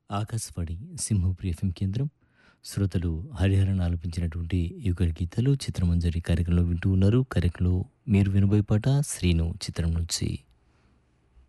Akashvani Simhapuri FM కేంద్రం. శ్రోతలు హరిహరన్ ఆలపించినటువంటి యుగళ గీతాలు చిత్రమంజరి కార్యక్రమంలో వింటూ ఉన్నారు. కార్యక్రమంలో మీరు వినబోయే పాట శ్రీను చిత్రం నుంచి.